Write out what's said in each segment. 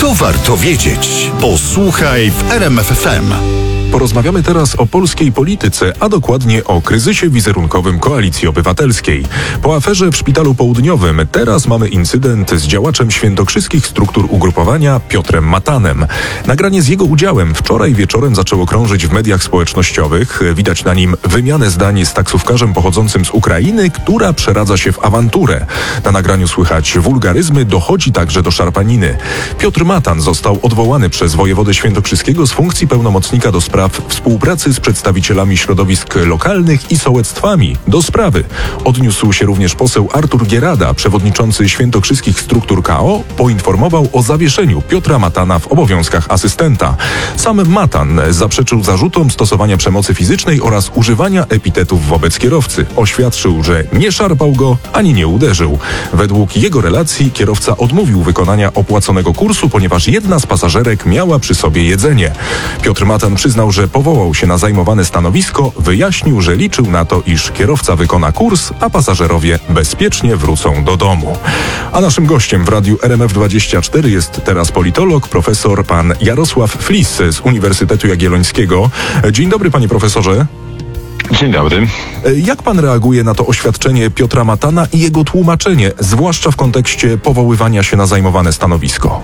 To warto wiedzieć. Posłuchaj w RMF FM. Porozmawiamy teraz o polskiej polityce, a dokładnie o kryzysie wizerunkowym Koalicji Obywatelskiej. Po aferze w Szpitalu Południowym teraz mamy incydent z działaczem świętokrzyskich struktur ugrupowania Piotrem Matanem. Nagranie z jego udziałem wczoraj wieczorem zaczęło krążyć w mediach społecznościowych. Widać na nim wymianę zdań z taksówkarzem pochodzącym z Ukrainy, która przeradza się w awanturę. Na nagraniu słychać wulgaryzmy, dochodzi także do szarpaniny. Piotr Matan został odwołany przez wojewodę świętokrzyskiego z funkcji pełnomocnika do spraw współpracy z przedstawicielami środowisk lokalnych i sołectwami. Do sprawy odniósł się również poseł Artur Gierada, przewodniczący świętokrzyskich struktur KO, poinformował o zawieszeniu Piotra Matana w obowiązkach asystenta. Sam Matan zaprzeczył zarzutom stosowania przemocy fizycznej oraz używania epitetów wobec kierowcy. Oświadczył, że nie szarpał go ani nie uderzył. Według jego relacji kierowca odmówił wykonania opłaconego kursu, ponieważ jedna z pasażerek miała przy sobie jedzenie. Piotr Matan przyznał, że powołał się na zajmowane stanowisko, wyjaśnił, że liczył na to, iż kierowca wykona kurs, a pasażerowie bezpiecznie wrócą do domu. A naszym gościem w radiu RMF24 jest teraz politolog, profesor pan Jarosław Flis z Uniwersytetu Jagiellońskiego. Dzień dobry, panie profesorze. Dzień dobry. Jak pan reaguje na to oświadczenie Piotra Matana i jego tłumaczenie, zwłaszcza w kontekście powoływania się na zajmowane stanowisko?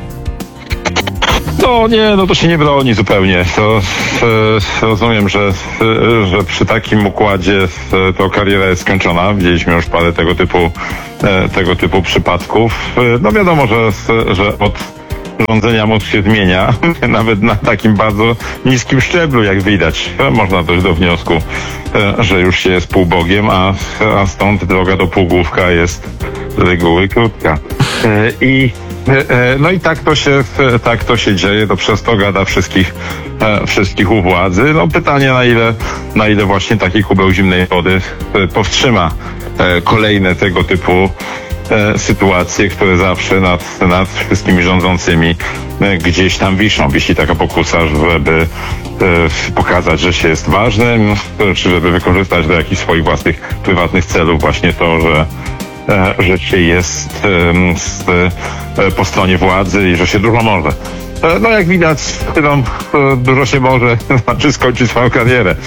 To się nie broni zupełnie. Rozumiem, że przy takim układzie to kariera jest skończona. Widzieliśmy już parę tego typu przypadków. Wiadomo, że od rządzenia mózg się zmienia, nawet na takim bardzo niskim szczeblu, jak widać. Można dojść do wniosku, że już się jest półbogiem, a stąd droga do półgłówka jest z reguły krótka. I tak to się dzieje, to przez to gada wszystkich u władzy. Pytanie, na ile właśnie taki kubeł zimnej wody powstrzyma kolejne tego typu sytuacje, które zawsze nad wszystkimi rządzącymi gdzieś tam wiszą. Wisi taka pokusa, żeby pokazać, że się jest ważnym, czy żeby wykorzystać do jakichś swoich własnych, prywatnych celów właśnie to, że się jest po stronie władzy i że się dużo może. Jak widać, dużo się może, znaczy skończyć swoją karierę.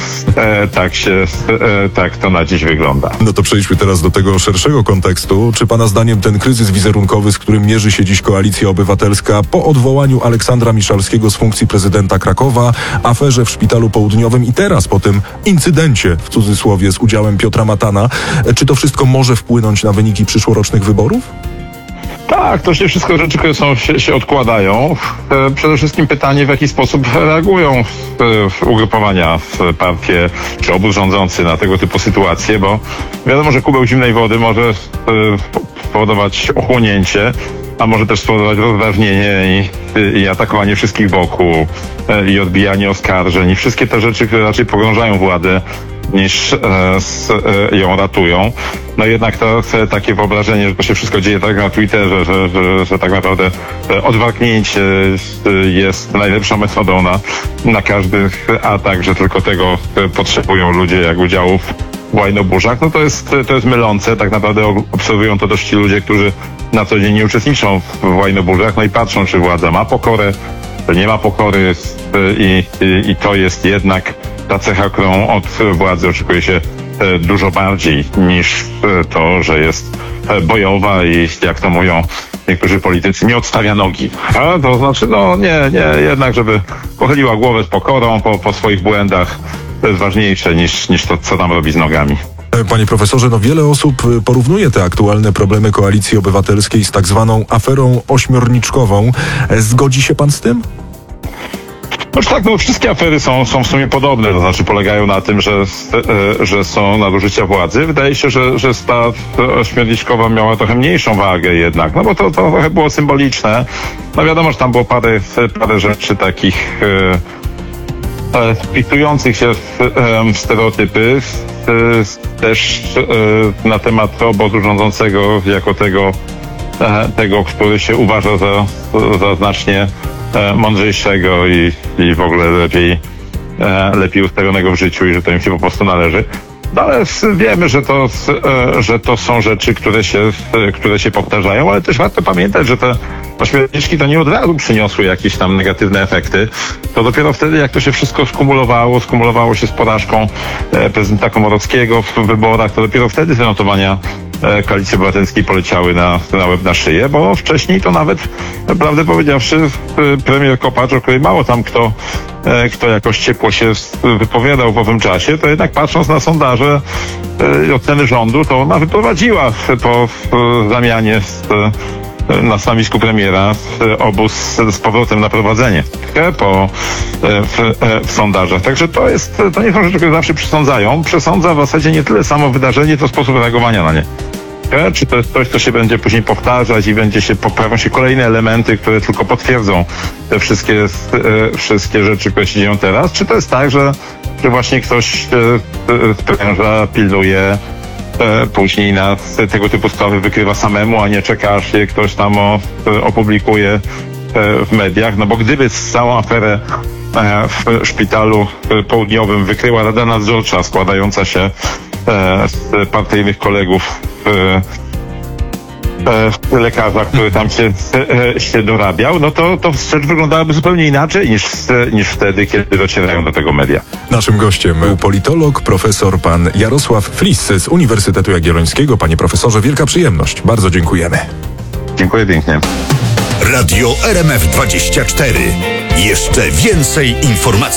Tak to na dziś wygląda. To przejdźmy teraz do tego szerszego kontekstu. Czy pana zdaniem ten kryzys wizerunkowy, z którym mierzy się dziś Koalicja Obywatelska po odwołaniu Aleksandra Miszalskiego z funkcji prezydenta Krakowa, aferze w Szpitalu Południowym i teraz po tym incydencie, w cudzysłowie, z udziałem Piotra Matana, czy to wszystko może wpłynąć na wyniki przyszłorocznych wyborów? Tak, to się wszystko rzeczy, które się odkładają. Przede wszystkim pytanie, w jaki sposób reagują ugrupowania, partie czy obóz rządzący na tego typu sytuacje, bo wiadomo, że kubeł zimnej wody może spowodować ochłonięcie, a może też spowodować rozdrażnienie i atakowanie wszystkich wokół, i odbijanie oskarżeń, i wszystkie te rzeczy, które raczej pogrążają władzę niż ją ratują. Jednak to takie wyobrażenie, że to się wszystko dzieje tak na Twitterze, że tak naprawdę odwarknięcie jest najlepszą metodą na każdy atak, że tylko tego potrzebują ludzie jak udziału w łajnoburzach, to jest mylące. Tak naprawdę obserwują to też ci ludzie, którzy na co dzień nie uczestniczą w łajnoburzach, i patrzą, czy władza ma pokorę, czy nie ma pokory, i to jest jednak ta cecha, którą od władzy oczekuje się dużo bardziej niż to, że jest bojowa i, jak to mówią niektórzy politycy, nie odstawia nogi. A to znaczy, nie, jednak żeby pochyliła głowę z pokorą po swoich błędach, to jest ważniejsze niż to, co tam robi z nogami. Panie profesorze, wiele osób porównuje te aktualne problemy Koalicji Obywatelskiej z tak zwaną aferą ośmiorniczkową. Zgodzi się pan z tym? Wszystkie afery są w sumie podobne, to znaczy polegają na tym, że są nadużycia władzy. Wydaje się, że ta ośmiorniczkowa miała trochę mniejszą wagę jednak, bo to trochę było symboliczne. Wiadomo, że tam było parę rzeczy takich wpisujących się w stereotypy, też na temat obozu rządzącego jako tego, który się uważa za znacznie mądrzejszego i w ogóle lepiej ustawionego w życiu i że to im się po prostu należy. No ale wiemy, że to są rzeczy, które się powtarzają, ale też warto pamiętać, że te ośmiorniczki to nie od razu przyniosły jakieś tam negatywne efekty. To dopiero wtedy, jak to się wszystko skumulowało się z porażką prezydenta Komorowskiego w wyborach, to dopiero wtedy te notowania Koalicji Obywatelskiej poleciały na łeb na szyję, bo wcześniej to nawet, prawdę powiedziawszy, premier Kopacz, o której mało tam kto jakoś ciepło się wypowiadał w owym czasie, to jednak patrząc na sondaże oceny rządu, to ona wyprowadziła po zamianie na stanowisku premiera obóz z powrotem na prowadzenie w sondażach. Także to nie są rzeczy, które zawsze przesądzają. Przesądza w zasadzie nie tyle samo wydarzenie, to sposób reagowania na nie. Czy to jest coś, co się będzie później powtarzać i pojawią się kolejne elementy, które tylko potwierdzą te wszystkie rzeczy, które się dzieją teraz? Czy to jest tak, że właśnie ktoś spręża, pilnuje, później na tego typu sprawy wykrywa samemu, a nie czeka, aż je ktoś tam opublikuje w mediach? No bo gdyby całą aferę w szpitalu południowym wykryła Rada Nadzorcza składająca się z partyjnych kolegów lekarza, który tam się dorabiał, no to rzecz wyglądałaby zupełnie inaczej niż wtedy, kiedy docierają do tego media. Naszym gościem był politolog, profesor pan Jarosław Flis z Uniwersytetu Jagiellońskiego. Panie profesorze, wielka przyjemność. Bardzo dziękujemy. Dziękuję pięknie. Radio RMF24. Jeszcze więcej informacji.